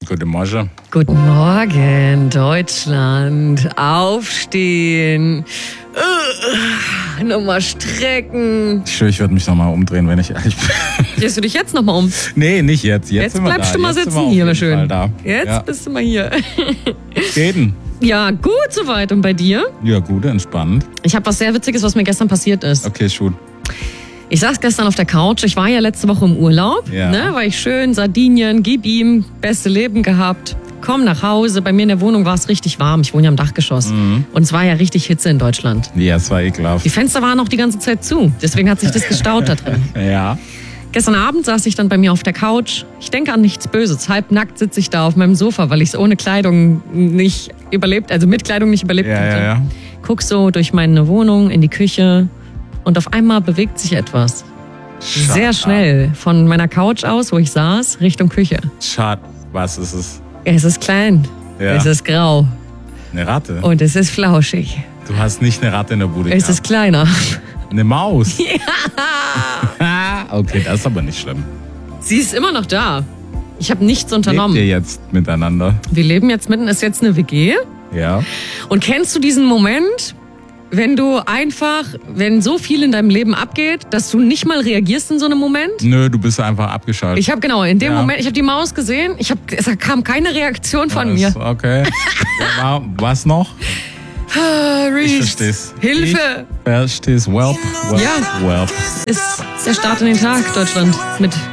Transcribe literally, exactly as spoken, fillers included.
Guten Morgen. Guten Morgen, Deutschland. Aufstehen. Uh, nochmal strecken. Ich schwöre, ich würde mich nochmal umdrehen, wenn ich ehrlich bin. Drehst du dich jetzt nochmal um? Nee, nicht jetzt. Jetzt, Jetzt sind wir bleibst da. du mal jetzt sitzen hier, mal schön. Da. Jetzt ja. bist du mal hier. Reden. Ja, gut soweit. Und bei dir? Ja, gut, entspannt. Ich habe was sehr Witziges, was mir gestern passiert ist. Okay, schon. Ich saß gestern auf der Couch. Ich war ja letzte Woche im Urlaub. Ja. Ne, war ich schön, Sardinien, gib ihm, beste Leben gehabt. Komm nach Hause. Bei mir in der Wohnung war es richtig warm. Ich wohne ja im Dachgeschoss. Mhm. Und es war ja richtig Hitze in Deutschland. Ja, es war ekelhaft. Die Fenster waren auch die ganze Zeit zu. Deswegen hat sich das gestaut da drin. Ja. Gestern Abend saß ich dann bei mir auf der Couch. Ich denke an nichts Böses. Halbnackt sitze ich da auf meinem Sofa, weil ich es ohne Kleidung nicht überlebt, also mit Kleidung nicht überlebt Ja, hätte. ja, ja. Guck so durch meine Wohnung in die Küche und auf einmal bewegt sich etwas. Shut Sehr up. schnell von meiner Couch aus, wo ich saß, Richtung Küche. Shut. Was ist es? Es ist klein, Ja. es ist grau Eine Ratte? und es ist flauschig. Du hast nicht eine Ratte in der Bude Es gehabt. ist kleiner. Eine Maus? Ja. Okay, das ist aber nicht schlimm. Sie ist immer noch da. Ich habe nichts Lebt unternommen. ihr jetzt miteinander? Wir leben jetzt mitten, ist jetzt eine W G. Ja. Und kennst du diesen Moment, wenn du einfach, wenn so viel in deinem Leben abgeht, dass du nicht mal reagierst in so einem Moment? Nö, du bist einfach abgeschaltet. Ich habe genau, in dem Ja. Moment, ich habe die Maus gesehen, ich hab, es kam keine Reaktion von Was? mir. Okay. Ja, was noch? Ah, Ich Reese, versteh's. Hilfe! Versteh's. Welp. Welp. Ja. Welp. Ist der Start in den Tag, Deutschland, mit